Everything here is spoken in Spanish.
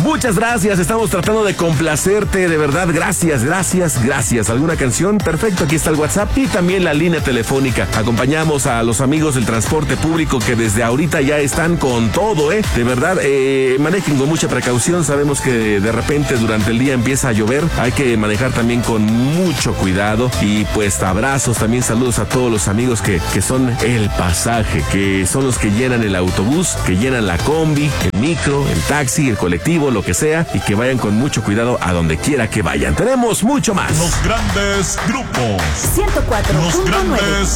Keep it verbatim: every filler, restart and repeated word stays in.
Muchas gracias, estamos tratando de complacerte, de verdad, gracias, gracias, gracias. ¿Alguna canción? Perfecto, aquí está el WhatsApp y también la línea telefónica. Acompañamos a los amigos del transporte público que desde ahorita ya están con todo, ¿eh? De verdad, eh, manejen con mucha precaución, sabemos que de repente durante el día empieza a llover, hay que manejar también con mucho cuidado y pues abrazos, también saludos a todos los amigos que, que son el pasaje, que son los que llenan el autobús, que llenan la combi, el micro, el taxi, el colectivo, lo que sea, y que vayan con mucho cuidado a donde quiera que vayan. Tenemos mucho más. Los grandes grupos. ciento cuatro punto nueve.